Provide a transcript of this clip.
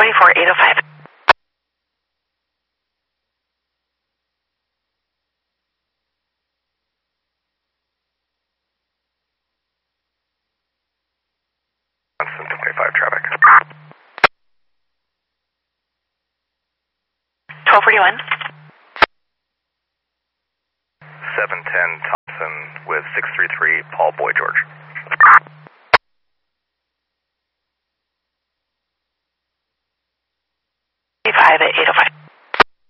24805. Constant 25 traffic. 1241. 710 Thompson with 633 Paul Boy George.